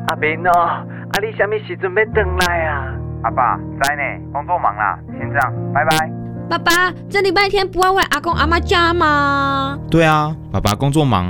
阿明哦，你什么时阵要回来啊？ 阿爸，知呢，工作忙啦，先这样，拜拜。 爸爸，这礼拜天不要回阿公阿妈家吗？ 对啊，爸爸工作忙，